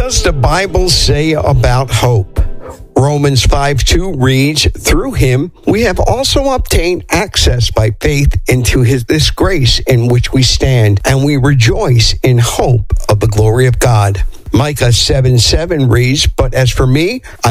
does the Bible say about hope? Romans 5:2 reads, "Through him we have also obtained access by faith into this grace in which we stand, and we rejoice in hope of the glory of God." Micah 7:7 reads, "But as for me,